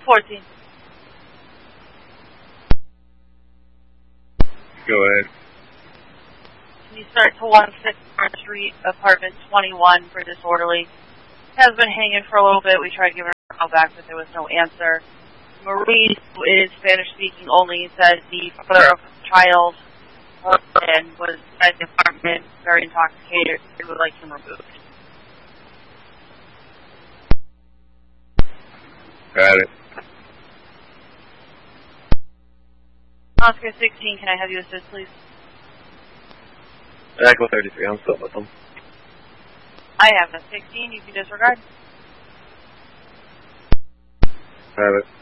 14. Go ahead. Can you start to 160 Street, apartment 21 for disorderly? Has been hanging for a little bit. We tried giving her a call back, but there was no answer. Marie, who is Spanish-speaking only, said the father of the child was at the apartment, very intoxicated. They would like him removed. Got it. Oscar 16, can I have you assist, please? Echo 33, I'm still with them. I have a 16, you can disregard. Have it.